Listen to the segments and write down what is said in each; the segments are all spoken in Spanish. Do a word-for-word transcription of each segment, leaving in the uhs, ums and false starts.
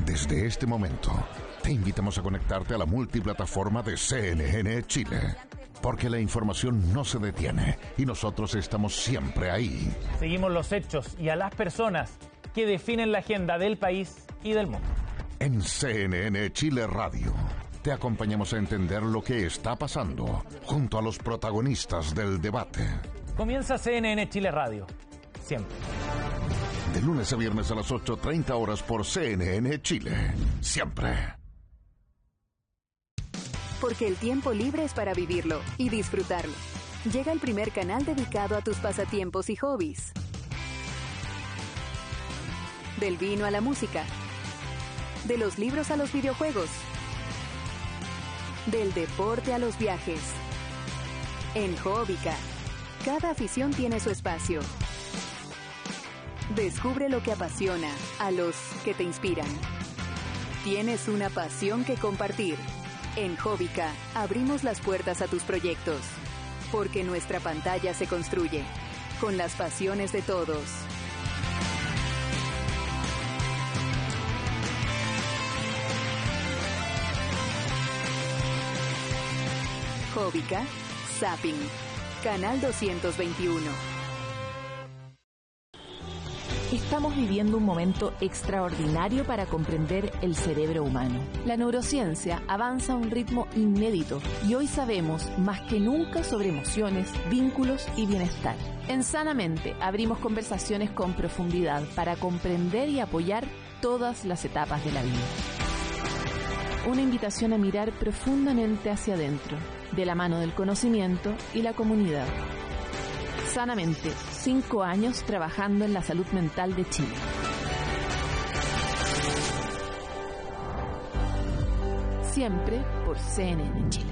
Desde este momento, te invitamos a conectarte a la multiplataforma de C N N Chile, porque la información no se detiene y nosotros estamos siempre ahí. Seguimos los hechos y a las personas que definen la agenda del país y del mundo. En C N N Chile Radio, te acompañamos a entender lo que está pasando junto a los protagonistas del debate. Comienza C N N Chile Radio, siempre. De lunes a viernes a las ocho treinta horas por C N N Chile, siempre. Porque el tiempo libre es para vivirlo y disfrutarlo. Llega el primer canal dedicado a tus pasatiempos y hobbies. Del vino a la música. De los libros a los videojuegos. Del deporte a los viajes. En Hobbica, cada afición tiene su espacio. Descubre lo que apasiona a los que te inspiran. Tienes una pasión que compartir. En Hobbica abrimos las puertas a tus proyectos. Porque nuestra pantalla se construye con las pasiones de todos. Hobbica, Zapping, Canal doscientos veintiuno. Estamos viviendo un momento extraordinario para comprender el cerebro humano. La neurociencia avanza a un ritmo inédito y hoy sabemos más que nunca sobre emociones, vínculos y bienestar. En Sanamente abrimos conversaciones con profundidad para comprender y apoyar todas las etapas de la vida. Una invitación a mirar profundamente hacia adentro, de la mano del conocimiento y la comunidad. Sanamente, cinco años trabajando en la salud mental de Chile. Siempre por C N N Chile.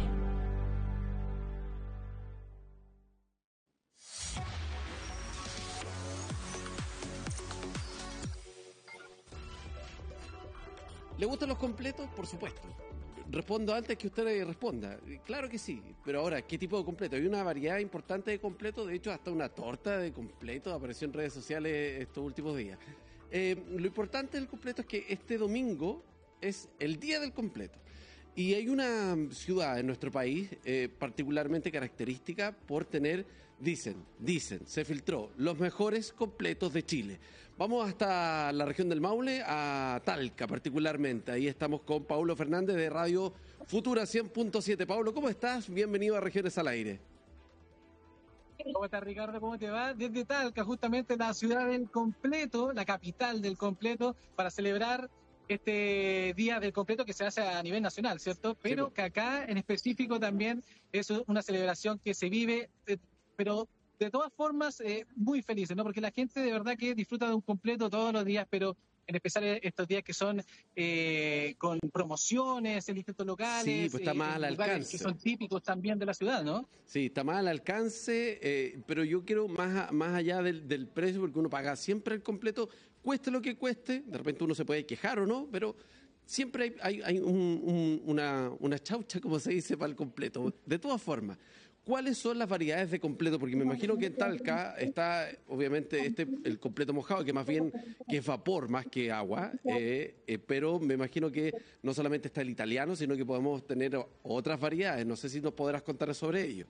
¿Le gustan los completos? Por supuesto. Respondo antes que usted responda. Claro que sí, pero ahora, ¿qué tipo de completo? Hay una variedad importante de completos, de hecho hasta una torta de completo apareció en redes sociales estos últimos días. Eh, lo importante del completo es que este domingo es el día del completo. Y hay una ciudad en nuestro país eh, particularmente característica por tener, dicen, dicen, se filtró, los mejores completos de Chile. Vamos hasta la región del Maule, a Talca particularmente. Ahí estamos con Paulo Fernández de Radio Futura cien punto siete. Paulo, ¿cómo estás? Bienvenido a Regiones al Aire. ¿Cómo estás, Ricardo? ¿Cómo te va? Desde Talca, justamente la ciudad del completo, la capital del completo, para celebrar este día del completo que se hace a nivel nacional, ¿cierto? Pero sí, que acá en específico también es una celebración que se vive, eh, pero de todas formas eh, muy felices, ¿no? Porque la gente de verdad que disfruta de un completo todos los días, pero en especial estos días que son eh, con promociones en distintos locales, sí, pues está más eh, al alcance, que son típicos también de la ciudad, ¿no? Sí, está más al alcance, eh, pero yo quiero más, más allá del, del precio, porque uno paga siempre el completo, cueste lo que cueste, de repente uno se puede quejar o no, pero siempre hay, hay, hay un, un, una, una chaucha, como se dice, para el completo. De todas formas, ¿cuáles son las variedades de completo? Porque me imagino que en Talca está, obviamente, este el completo mojado, que más bien que es vapor más que agua, eh, eh, pero me imagino que no solamente está el italiano, sino que podemos tener otras variedades. No sé si nos podrás contar sobre ello.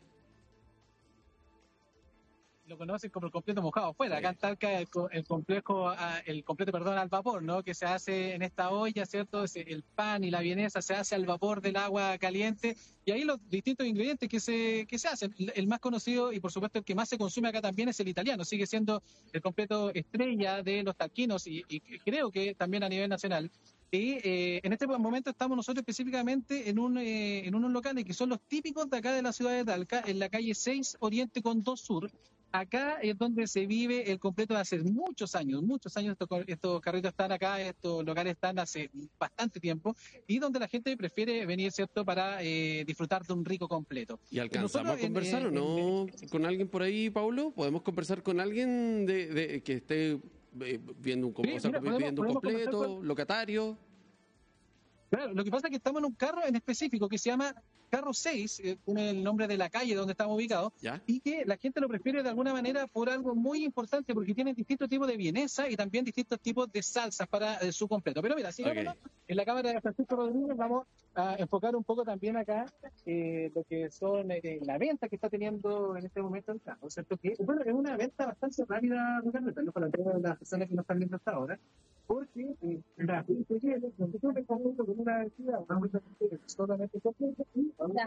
Lo conocen como el completo mojado afuera. Acá en Talca el, el complejo, el completo, perdón, al vapor, ¿no? Que se hace en esta olla, ¿cierto? El pan y la vienesa se hace al vapor del agua caliente y ahí los distintos ingredientes que se que se hacen. El más conocido y por supuesto el que más se consume acá también es el italiano. Sigue siendo el completo estrella de los talquinos y, y creo que también a nivel nacional. Y eh, en este momento estamos nosotros específicamente en un eh, en unos locales que son los típicos de acá de la ciudad de Talca, en la calle seis Oriente con dos Sur. Acá es donde se vive el completo de hace muchos años, muchos años estos, estos carritos están acá, estos locales están hace bastante tiempo y donde la gente prefiere venir, ¿cierto?, para eh, disfrutar de un rico completo. ¿Y alcanzamos Nosotros, a conversar en, o no en, con alguien por ahí, Paulo? ¿Podemos conversar con alguien de, de que esté eh, viendo un, sí, o sea, mira, podemos, viendo un completo, con... locatario? Claro, lo que pasa es que estamos en un carro en específico que se llama Carro seis, eh, tiene el nombre de la calle donde estamos ubicados, ¿Ya? y que la gente lo prefiere de alguna manera por algo muy importante, porque tiene distintos tipos de vienesa y también distintos tipos de salsas para eh, su completo. Pero mira, sigámonos. Ok. En la cámara de Francisco Rodríguez vamos a enfocar un poco también acá eh, lo que son eh, la venta que está teniendo en este momento el carro, ¿cierto? Que bueno, es una venta bastante rápida, Ricardo, tal vez para todas las personas que nos están viendo hasta ahora, porque eh, la gente quiere, nosotros estamos con una actividad solamente completa y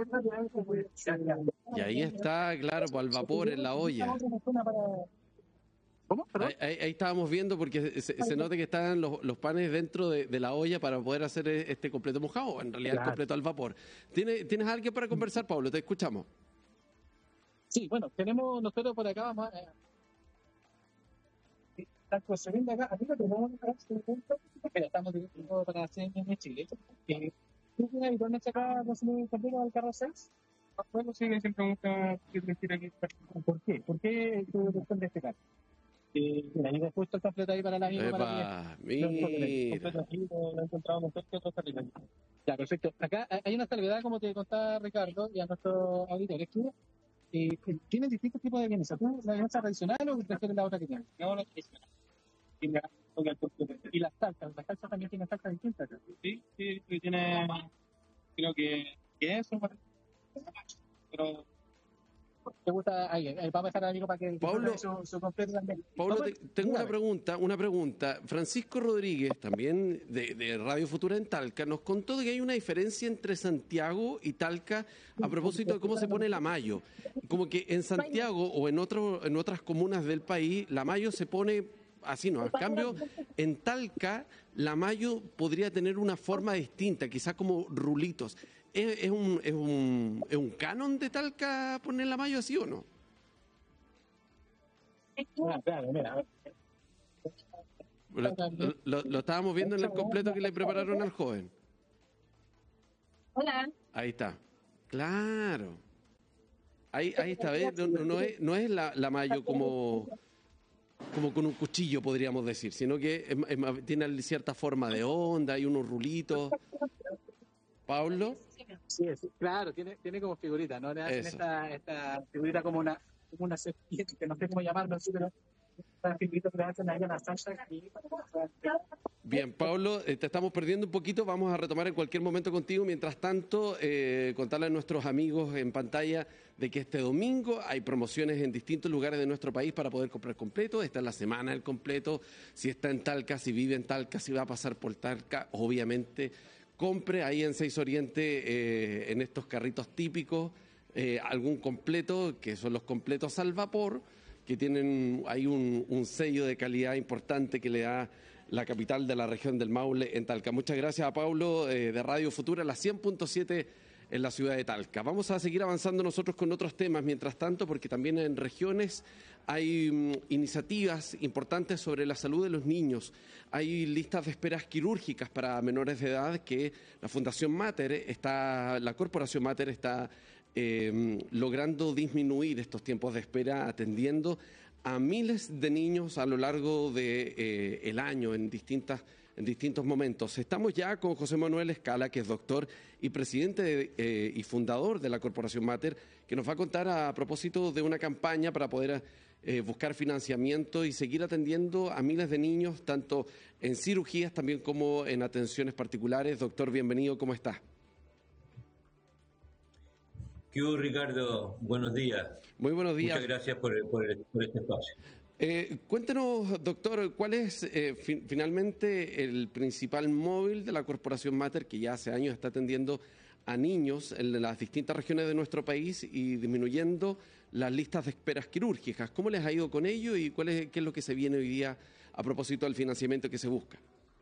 Y ahí está, claro, pues, al vapor en la olla. ¿Cómo? ¿Perdón? Ahí, ahí- ahí estábamos viendo porque se, se nota que están los, los panes dentro de, de la olla para poder hacer este completo mojado, en realidad el Claro. completo al vapor. ¿Tiene, ¿Tienes alguien para conversar, Pablo? Te escuchamos. Sí, bueno, tenemos nosotros por acá, vamos a... Está construyendo acá, aquí lo tenemos acá, pero estamos dirigiendo para hacer en Chile. Eh, ¿Tú tienes habitualmente acá consumir el completo del carro seis? Bueno, sí, siempre me gusta que te aquí. ¿Por qué? ¿Por qué tu elección de este carro? Eh, mira, yo he puesto el completo ahí para la amigo para Epa, que... El mira. completo aquí lo he encontrado mejor que otros carriles. Ya, perfecto. Acá hay una salvedad, como te contaba Ricardo, y a nuestros auditores, que eh, tienen distintos tipos de vienesa. ¿Tú la vienesa tradicional o prefieres la otra que tienes? No, la tradicional. Y, la, y las salsas, las salsas también tienen salsas distintas. Sí, sí, sí, tiene, creo que, que eso, pero te gusta, ahí, ahí vamos a dejar al amigo para que Pablo, que su, su completo también. Pablo, Vamos, te- tengo una dígame. pregunta, una pregunta. Francisco Rodríguez, también de, de Radio Futura en Talca, nos contó de que hay una diferencia entre Santiago y Talca a propósito de cómo se pone la mayo. Como que en Santiago o en, otro, en otras comunas del país, la mayo se pone así, ¿no? En cambio, en Talca, la mayo podría tener una forma distinta, quizás como rulitos. ¿Es, es un, es, un, ¿Es un canon de Talca poner la mayo así o no? Ah, claro, mira, a ver. Lo, lo- lo estábamos viendo en el completo que le prepararon al joven. Hola. Ahí está. Claro. Ahí, ahí está, ¿ves? No, no- no es, no es la, la mayo como, como con un cuchillo, podríamos decir, sino que es ma- es ma- tiene cierta forma de onda, hay unos rulitos. Pablo, Sí, sí, claro, tiene, tiene como figurita, ¿no? Le hacen Eso. esta, esta figurita como una, como una serpiente, que no sé cómo llamarlo así, pero esta figurita que le hacen ahí a la salsa y... bien, Pablo, eh, te estamos perdiendo un poquito, vamos a retomar en cualquier momento contigo. Mientras tanto, eh, contarle a nuestros amigos en pantalla de que este domingo hay promociones en distintos lugares de nuestro país para poder comprar completo. Esta es la semana del completo. Si está en Talca, si vive en Talca, si va a pasar por Talca, obviamente compre ahí en Seis Oriente, eh, en estos carritos típicos, eh, algún completo, que son los completos al vapor, que tienen ahí un, un sello de calidad importante que le da la capital de la región del Maule en Talca. Muchas gracias a Pablo eh, de Radio Futura, la cien punto siete en la ciudad de Talca. Vamos a seguir avanzando nosotros con otros temas mientras tanto, porque también en regiones hay mm, iniciativas importantes sobre la salud de los niños. Hay listas de esperas quirúrgicas para menores de edad que la Fundación Mater está, la Corporación Mater está eh, logrando disminuir estos tiempos de espera, atendiendo a miles de niños a lo largo del de, eh, año en distintas en distintos momentos. Estamos ya con José Manuel Escala, que es doctor y presidente de, eh, y fundador de la Corporación Mater, que nos va a contar a propósito de una campaña para poder eh, buscar financiamiento y seguir atendiendo a miles de niños, tanto en cirugías también como en atenciones particulares. Doctor, bienvenido, ¿cómo está? ¿Qué hubo, Ricardo? Buenos días. Muy buenos días. Muchas gracias por, por, por este espacio. Eh, cuéntenos, doctor, ¿cuál es eh, fin- finalmente el principal móvil de la Corporación Mater, que ya hace años está atendiendo a niños en las distintas regiones de nuestro país y disminuyendo las listas de esperas quirúrgicas? ¿Cómo les ha ido con ello y cuál es, qué es lo que se viene hoy día a propósito del financiamiento que se busca?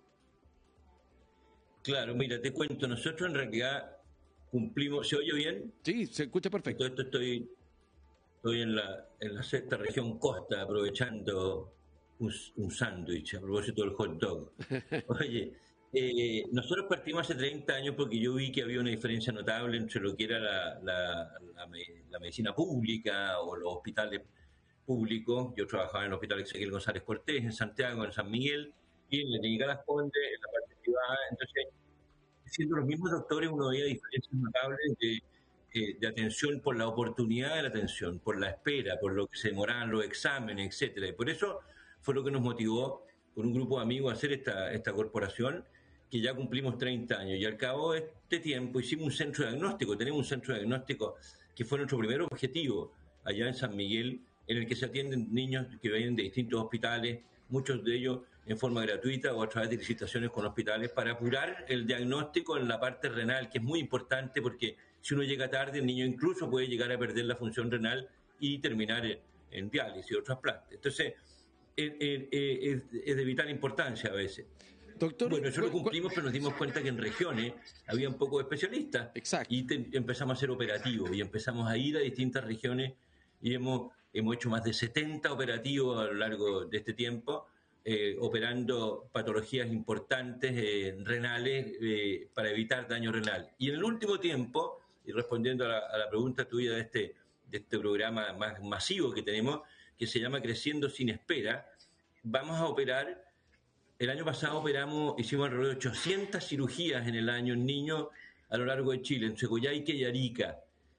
Claro, mira, te cuento, nosotros en realidad cumplimos, ¿se oye bien? Sí, se escucha perfecto. Todo esto estoy, estoy en la, en la sexta región costa, aprovechando un, un sándwich, a propósito del hot dog. Oye, eh, nosotros partimos hace treinta años porque yo vi que había una diferencia notable entre lo que era la, la, la, la medicina pública o los hospitales públicos. Yo trabajaba en el Hospital Ezequiel González Cortés, en Santiago, en San Miguel, y en la Clínica Las Condes, en la parte privada. Entonces, siendo los mismos doctores, uno veía diferencias notables de eh, de atención por la oportunidad de la atención, por la espera, por lo que se demoraban los exámenes, etcétera. Y por eso fue lo que nos motivó con un grupo de amigos a hacer esta, esta corporación, que ya cumplimos treinta años. Y al cabo de este tiempo hicimos un centro de diagnóstico. Tenemos un centro de diagnóstico que fue nuestro primer objetivo allá en San Miguel, en el que se atienden niños que vienen de distintos hospitales, muchos de ellos en forma gratuita o a través de licitaciones con hospitales, para apurar el diagnóstico en la parte renal, que es muy importante porque si uno llega tarde, el niño incluso puede llegar a perder la función renal y terminar en, en diálisis o trasplante. Entonces, es, es, es, es de vital importancia a veces. Doctor, bueno, eso lo cumplimos, pero nos dimos cuenta que en regiones había un poco de especialistas. Exacto. Y te, empezamos a ser operativos y empezamos a ir a distintas regiones y hemos, hemos hecho más de setenta operativos a lo largo de este tiempo, eh, operando patologías importantes eh, renales eh, para evitar daño renal. Y en el último tiempo, y respondiendo a la, a la pregunta tuya de este, de este programa más masivo que tenemos, que se llama Creciendo sin Espera, vamos a operar. El año pasado operamos, hicimos alrededor de ochocientas cirugías en el año en niños a lo largo de Chile, en Coyhaique y Arica.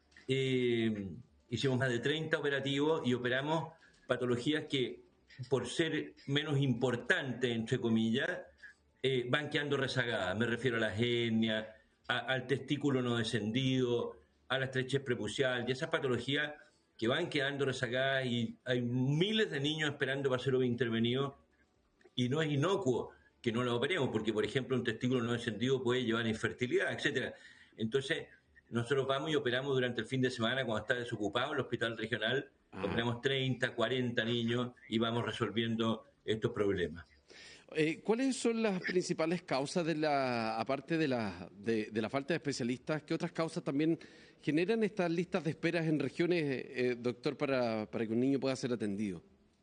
Eh, hicimos más de treinta operativos y operamos patologías que, por ser menos importantes, entre comillas, eh, van quedando rezagadas. Me refiero a las hernias, a, al testículo no descendido, a la estrechez prepucial y esas patologías que van quedando rezagadas, y hay miles de niños esperando para ser intervenidos. Y no es inocuo que no lo operemos, porque, por ejemplo, un testículo no descendido puede llevar a infertilidad, etcétera. Entonces, nosotros vamos y operamos durante el fin de semana, cuando está desocupado el hospital regional, ah. operamos treinta, cuarenta niños y vamos resolviendo estos problemas. Eh, ¿Cuáles son las principales causas, de la, aparte de la, de, de la falta de especialistas, qué otras causas también generan estas listas de esperas en regiones, eh, doctor, para, para que un niño pueda ser atendido?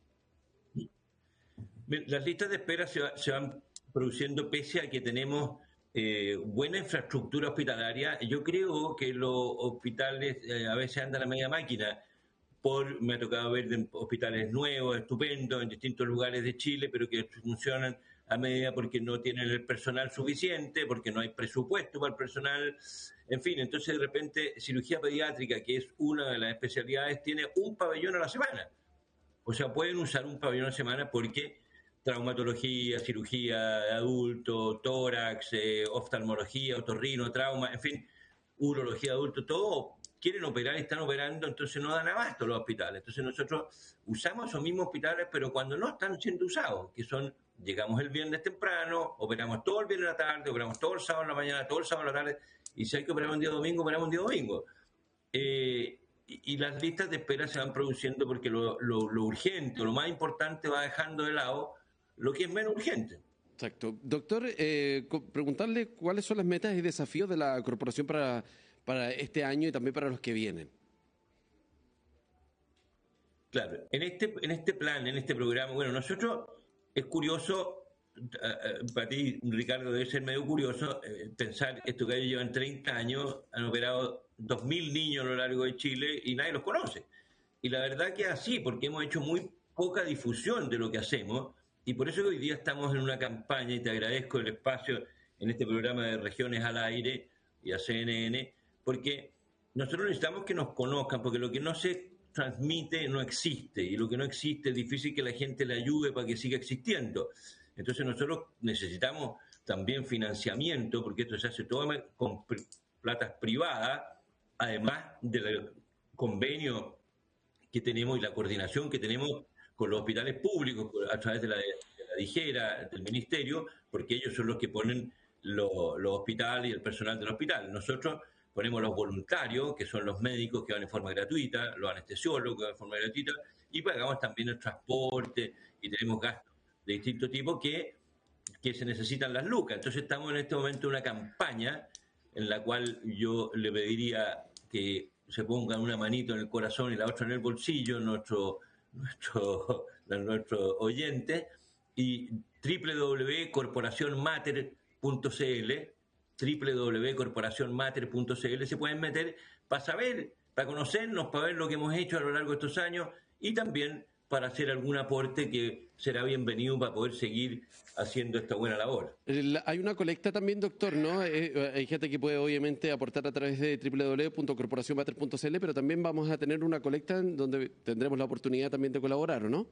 Las listas de espera se, va, se van produciendo pese a que tenemos eh, buena infraestructura hospitalaria. Yo creo que los hospitales eh, a veces andan a media máquina. Por, me ha tocado ver de hospitales nuevos, estupendos, en distintos lugares de Chile, pero que funcionan a media porque no tienen el personal suficiente, porque no hay presupuesto para el personal. En fin, entonces de repente cirugía pediátrica, que es una de las especialidades, tiene un pabellón a la semana. O sea, pueden usar un pabellón a la semana porque traumatología, cirugía de adulto, tórax, eh, oftalmología, otorrino, trauma, en fin, urología de adulto, todo quieren operar y están operando, entonces no dan abasto los hospitales. Entonces nosotros usamos esos mismos hospitales, pero cuando no están siendo usados, que son, llegamos el viernes temprano, operamos todo el viernes en la tarde, operamos todo el sábado en la mañana, todo el sábado en la tarde, y si hay que operar un día domingo, operamos un día domingo. Eh, y, y las listas de espera se van produciendo porque lo, lo, lo urgente, lo más importante va dejando de lado lo que es menos urgente. Exacto. Doctor, eh, preguntarle cuáles son las metas y desafíos de la corporación para, para este año y también para los que vienen. Claro, en este, en este plan, en este programa, bueno, nosotros, es curioso, para ti, Ricardo, debe ser medio curioso eh, pensar esto, que ellos llevan treinta años, han operado dos mil niños a lo largo de Chile y nadie los conoce. Y la verdad que es así, porque hemos hecho muy poca difusión de lo que hacemos. Y por eso hoy día estamos en una campaña, y te agradezco el espacio en este programa de Regiones al Aire y a C N N, porque nosotros necesitamos que nos conozcan, porque lo que no se transmite no existe, y lo que no existe es difícil que la gente le ayude para que siga existiendo. Entonces nosotros necesitamos también financiamiento, porque esto se hace todo con platas privadas, además del convenio que tenemos y la coordinación que tenemos con los hospitales públicos a través de la, de la dijera del ministerio, porque ellos son los que ponen lo, los hospitales y el personal del hospital. Nosotros ponemos los voluntarios, que son los médicos que van en forma gratuita, los anestesiólogos que van en forma gratuita, y pagamos también el transporte y tenemos gastos de distinto tipo que, que se necesitan las lucas. Entonces estamos en este momento en una campaña en la cual yo le pediría que se pongan una manito en el corazón y la otra en el bolsillo, nuestro nuestro, nuestro oyente, y doble u doble u doble u punto corporación mater punto c l doble u doble u doble u punto corporación mater punto c l se pueden meter para saber, para conocernos, para ver lo que hemos hecho a lo largo de estos años y también para hacer algún aporte que será bienvenido para poder seguir haciendo esta buena labor. Hay una colecta también, doctor, ¿no? Eh, hay gente que puede obviamente aportar a través de doble u doble u doble u punto corporación mater punto c l, pero también vamos a tener una colecta en donde tendremos la oportunidad también de colaborar, ¿o no?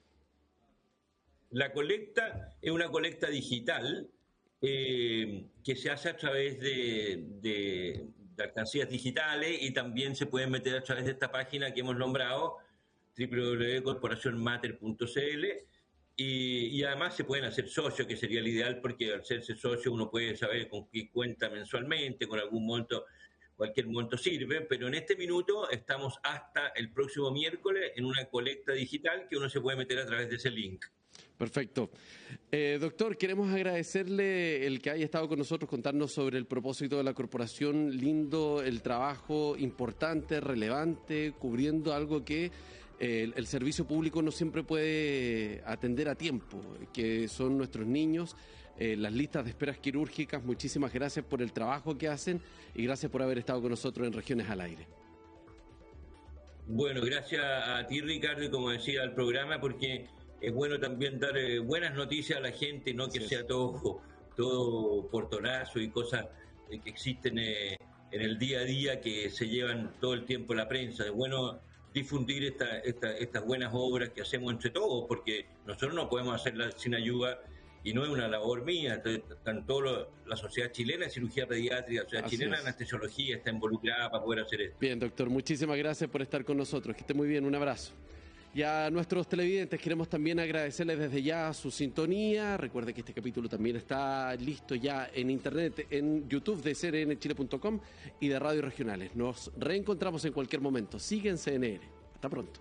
La colecta es una colecta digital eh, que se hace a través de, de, de alcancías digitales, y también se pueden meter a través de esta página que hemos nombrado, doble u doble u doble u punto corporación mater punto c l, y, y además se pueden hacer socios, que sería el ideal, porque al hacerse socio uno puede saber con qué cuenta mensualmente, con algún monto, cualquier monto sirve, pero en este minuto estamos hasta el próximo miércoles en una colecta digital que uno se puede meter a través de ese link. Perfecto. Eh, doctor, queremos agradecerle el que haya estado con nosotros, contarnos sobre el propósito de la corporación. Lindo el trabajo, importante, relevante, cubriendo algo que eh, el, el servicio público no siempre puede atender a tiempo, que son nuestros niños, eh, las listas de esperas quirúrgicas. Muchísimas gracias por el trabajo que hacen y gracias por haber estado con nosotros en Regiones al Aire. Bueno, gracias a ti, Ricardo, y como decía, al programa, porque es bueno también dar eh, buenas noticias a la gente, no que sea todo, todo portonazo y cosas eh, que existen eh, en el día a día, que se llevan todo el tiempo en la prensa. Es bueno difundir esta, esta, estas buenas obras que hacemos entre todos, porque nosotros no podemos hacerlas sin ayuda, y no es una labor mía. Están todos, la Sociedad Chilena de Cirugía Pediátrica, la Sociedad Así Chilena es. de Anestesiología está involucrada para poder hacer esto. Bien, doctor, muchísimas gracias por estar con nosotros. Que esté muy bien, un abrazo. Y a nuestros televidentes queremos también agradecerles desde ya su sintonía. Recuerde que este capítulo también está listo ya en internet, en YouTube de c n n chile punto com y de radios regionales. Nos reencontramos en cualquier momento. Sigue en C N N. Hasta pronto.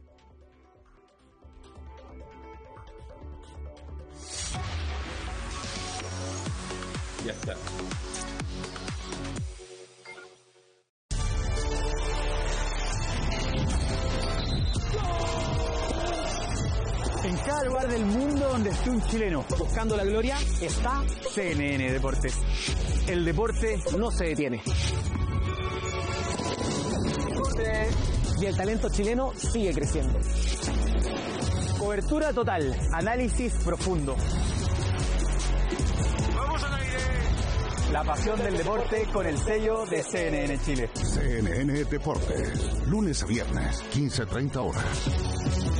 Ya está. En cada lugar del mundo donde esté un chileno buscando la gloria, está C N N Deportes. El deporte no se detiene. Y el talento chileno sigue creciendo. Cobertura total, análisis profundo. ¡Vamos al aire! La pasión del deporte con el sello de C N N Chile. C N N Deportes, lunes a viernes, quince treinta horas.